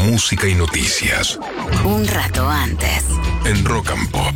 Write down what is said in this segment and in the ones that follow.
música y noticias. Un rato antes. En Rock and Pop.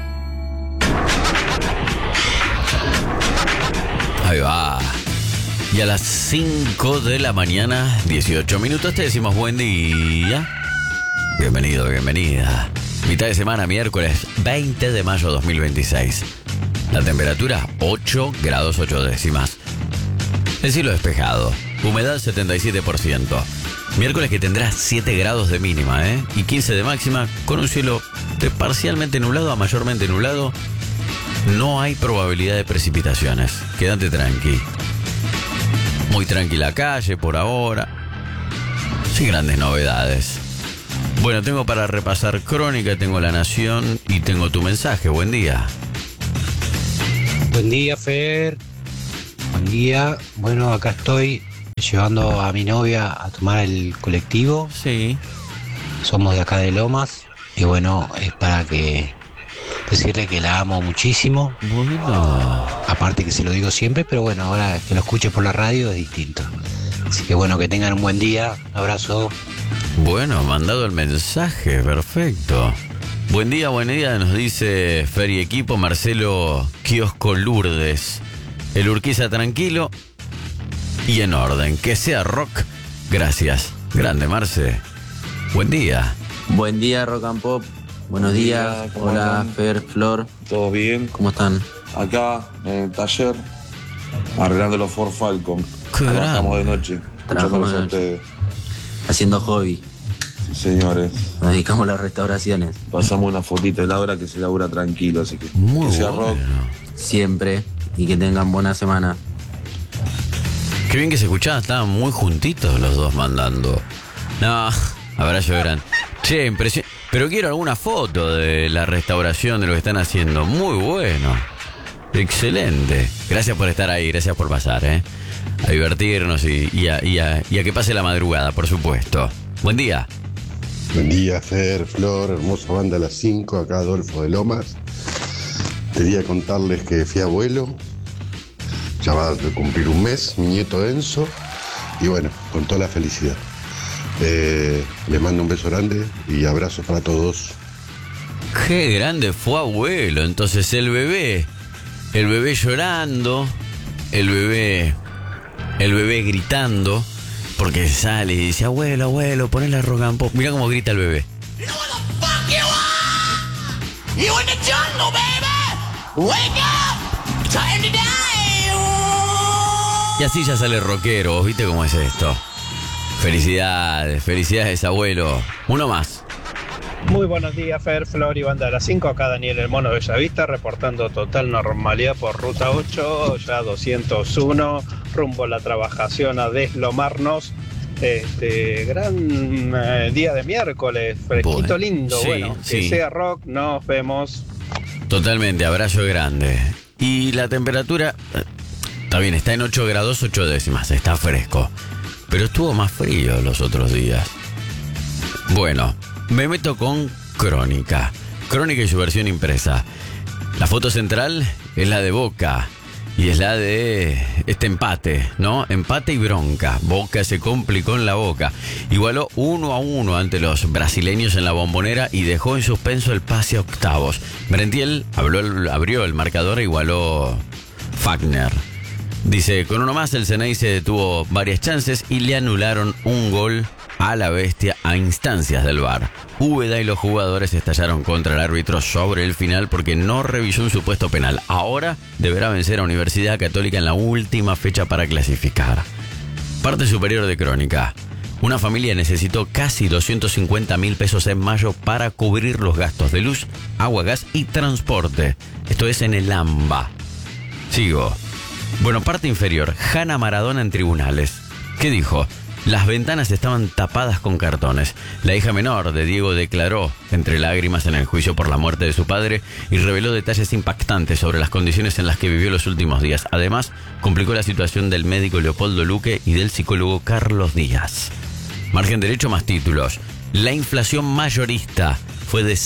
Ahí va. Y a las 5 de la mañana, 18 minutos, te decimos buen día. Bienvenido, bienvenida. Mitad de semana, miércoles 20 de mayo 2026. La temperatura 8 grados 8 décimas. El cielo despejado. Humedad 77%. Miércoles que tendrá 7 grados de mínima, y 15 de máxima, con un cielo de parcialmente nublado a mayormente nublado. No hay probabilidad de precipitaciones. Quédate tranqui. Muy tranquila la calle por ahora. Sin grandes novedades. Bueno, tengo para repasar Crónica, tengo La Nación y tengo tu mensaje. Buen día. Buen día, Fer. Buen día. Bueno, acá estoy llevando a mi novia a tomar el colectivo. Sí. Somos de acá de Lomas. Y bueno, es para decirle que la amo muchísimo. Bueno. Aparte que se lo digo siempre, pero bueno, ahora que lo escuche por la radio es distinto. Así que bueno, que tengan un buen día. Un abrazo. Bueno, mandado el mensaje, perfecto. Buen día, nos dice Fer y equipo, Marcelo Kiosco Lourdes. El Urquiza tranquilo y en orden. Que sea rock. Gracias. Grande, Marce. Buen día. Buen día, Rock and Pop. Buenos días. Hola, Fer, Flor. ¿Todo bien? ¿Cómo están? Acá, en el taller, arreglando los Ford Falcon. Qué grande. Trabajamos de noche. Trabajamos de Escuchándolos a noche. ustedes. Haciendo hobby. Sí, señores. Nos dedicamos a las restauraciones. Pasamos una fotito de la hora que se labura tranquilo, así que Muy que sea bueno. rock. Siempre. Y que tengan buena semana. Qué bien que se escuchaban, estaban muy juntitos los dos mandando. No, abrazo grande. Che, impresionante. Pero quiero alguna foto de la restauración, de lo que están haciendo. Muy bueno. Excelente. Gracias por estar ahí, gracias por pasar, a divertirnos y a que pase la madrugada, por supuesto. Buen día. Buen día, Fer, Flor, hermosa banda a las 5, acá Adolfo de Lomas. Quería contarles que fui abuelo, ya va a cumplir un mes, mi nieto Enzo, y bueno, con toda la felicidad. Les mando un beso grande y abrazos para todos. Qué grande fue abuelo. Entonces el bebé llorando, el bebé gritando, porque sale y dice, abuelo, poné la Rock and Pop. Mirá cómo grita el bebé. Y así ya sale rockero, ¿viste cómo es esto? Felicidades, abuelo. Uno más. Muy buenos días, Fer, Flor y banda de las 5. Acá Daniel El Mono Bellavista, reportando total normalidad por Ruta 8, ya 201, rumbo a la trabajación a deslomarnos. Gran día de miércoles, fresquito, Bueno, lindo. sí, Bueno, que sí. sea rock, nos vemos. Totalmente, abrazo grande. Y la temperatura, está bien, está en 8 grados 8 décimas, está fresco. Pero estuvo más frío los otros días. Bueno, me meto con Crónica. Crónica y su versión impresa. La foto central es la de Boca. Y es la de este empate, ¿no? Empate y bronca. Boca se complicó en la Boca. Igualó 1-1 ante los brasileños en la Bombonera y dejó en suspenso el pase a octavos. Merentiel abrió el marcador e igualó Fagner. Dice, con uno más el Ceneice tuvo varias chances y le anularon un gol a la bestia a instancias del VAR. Úbeda y los jugadores estallaron contra el árbitro sobre el final porque no revisó un supuesto penal. Ahora deberá vencer a Universidad Católica en la última fecha para clasificar. Parte superior de Crónica. Una familia necesitó casi 250.000 pesos en mayo para cubrir los gastos de luz, agua, gas y transporte. Esto es en el AMBA. Sigo. Bueno, parte inferior. Hanna Maradona en tribunales. ¿Qué dijo? Las ventanas estaban tapadas con cartones. La hija menor de Diego declaró entre lágrimas en el juicio por la muerte de su padre y reveló detalles impactantes sobre las condiciones en las que vivió los últimos días. Además, complicó la situación del médico Leopoldo Luque y del psicólogo Carlos Díaz. Margen derecho más títulos. La inflación mayorista fue de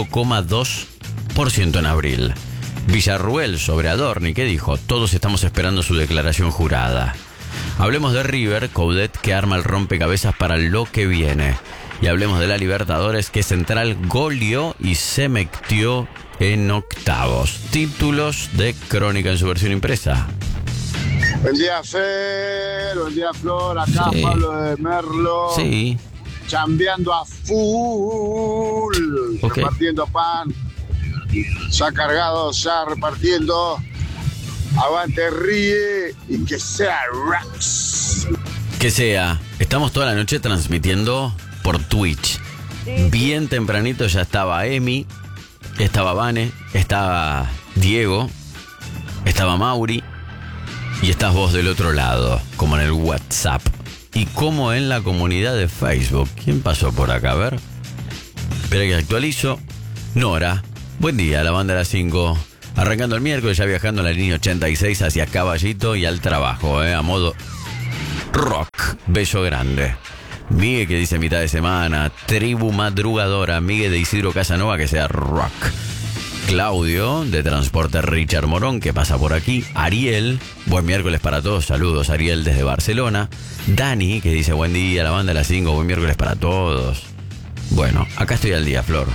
5,2% en abril. Villarruel sobre Adorni, ¿qué dijo? Todos estamos esperando su declaración jurada. Hablemos de River, Coudet que arma el rompecabezas para lo que viene. Y hablemos de la Libertadores, que Central goleó y se metió en octavos. Títulos de Crónica en su versión impresa. Buen día, Fer. Buen día, Flor. Acá Sí. Pablo de Merlo. Sí. Chambeando a full. Ok. Repartiendo pan. Ya cargado, ya repartiendo. Aguante, ríe y que sea Rax. Que sea. Estamos toda la noche transmitiendo por Twitch. Bien tempranito ya estaba Emi, estaba Vane, estaba Diego, estaba Mauri y estás vos del otro lado, como en el WhatsApp y como en la comunidad de Facebook. ¿Quién pasó por acá? A ver. Espera que actualizo. Nora. Buen día, la banda de las 5. Arrancando el miércoles, ya viajando en la línea 86 hacia Caballito y al trabajo, a modo rock. Beso grande. Miguel, que dice mitad de semana. Tribu madrugadora. Miguel de Isidro Casanova, que sea rock. Claudio, de Transporte Richard Morón, que pasa por aquí. Ariel, buen miércoles para todos. Saludos, Ariel, desde Barcelona. Dani, que dice buen día, la banda de las 5. Buen miércoles para todos. Bueno, acá estoy al día, Flor.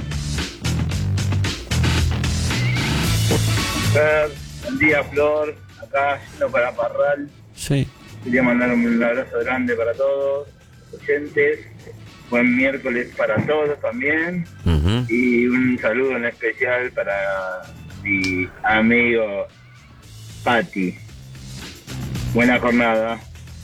Buen día, Flor. Acá yendo para Parral. Sí. Quería mandar un abrazo grande para todos los oyentes. Buen miércoles para todos también. Uh-huh. Y un saludo en especial para mi amigo Pati. Buena jornada.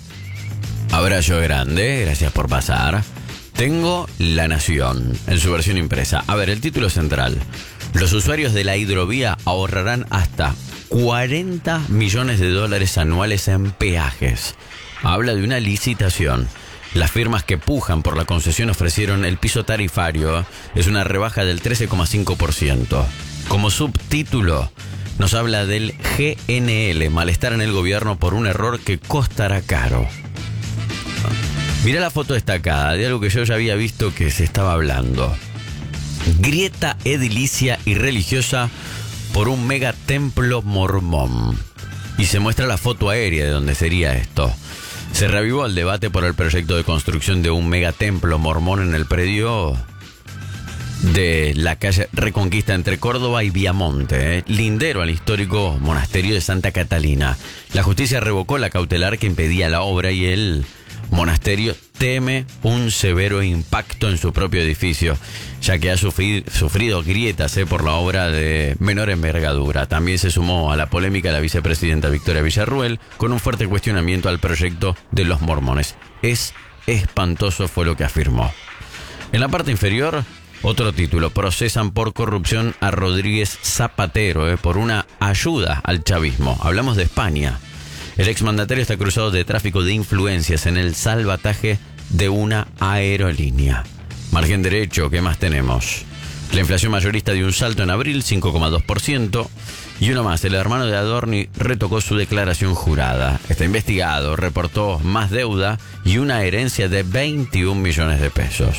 Abrazo grande, gracias por pasar. Tengo La Nación en su versión impresa. A ver, el título central. Los usuarios de la hidrovía ahorrarán hasta $40 millones anuales en peajes. Habla de una licitación. Las firmas que pujan por la concesión ofrecieron el piso tarifario. Es una rebaja del 13,5%. Como subtítulo, nos habla del GNL, malestar en el gobierno por un error que costará caro. Mirá la foto destacada de algo que yo ya había visto que se estaba hablando. Grieta edilicia y religiosa por un megatemplo mormón. Y se muestra la foto aérea de donde sería esto. Se reavivó el debate por el proyecto de construcción de un megatemplo mormón en el predio de la calle Reconquista entre Córdoba y Viamonte, lindero al histórico monasterio de Santa Catalina. La justicia revocó la cautelar que impedía la obra y el monasterio teme un severo impacto en su propio edificio, ya que ha sufrido grietas por la obra de menor envergadura. También se sumó a la polémica la vicepresidenta Victoria Villarruel con un fuerte cuestionamiento al proyecto de los mormones. Es espantoso, fue lo que afirmó. En la parte inferior, otro título: procesan por corrupción a Rodríguez Zapatero por una ayuda al chavismo. Hablamos de España. El exmandatario está acusado de tráfico de influencias en el salvataje de una aerolínea. Margen derecho, ¿qué más tenemos? La inflación mayorista dio un salto en abril, 5,2%. Y uno más, el hermano de Adorni retocó su declaración jurada. Está investigado, reportó más deuda y una herencia de 21 millones de pesos.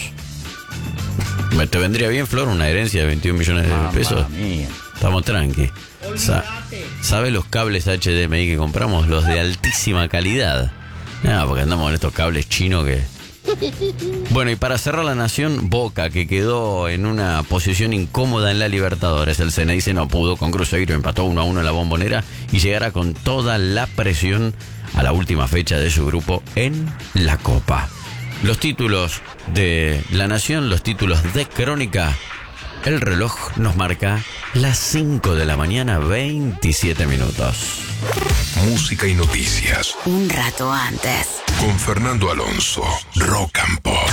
¿Te vendría bien, Flor, una herencia de 21 millones de pesos? Mía. Estamos tranqui. ¿Sabe los cables HDMI que compramos? Los de altísima calidad. No, porque andamos con estos cables chinos que... Bueno, y para cerrar La Nación, Boca, que quedó en una posición incómoda en la Libertadores. El Ceneice no pudo con Cruzeiro, empató 1-1 en la Bombonera y llegará con toda la presión a la última fecha de su grupo en la Copa. Los títulos de La Nación, los títulos de Crónica. El reloj nos marca las 5 de la mañana, 27 minutos. Música y noticias. Un rato antes. Con Fernando Alonso. Rock and Pop.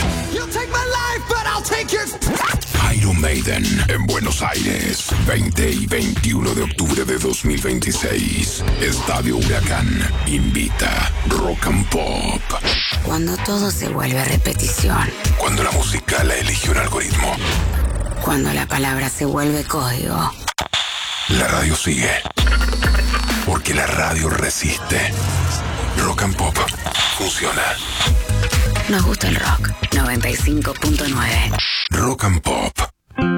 Iron Maiden en Buenos Aires. 20 y 21 de octubre de 2026. Estadio Huracán invita Rock and Pop. Cuando todo se vuelve repetición. Cuando la música la elige un algoritmo. Cuando la palabra se vuelve código. La radio sigue. Porque la radio resiste. Rock and Pop funciona. Nos gusta el rock. 95.9. Rock and Pop.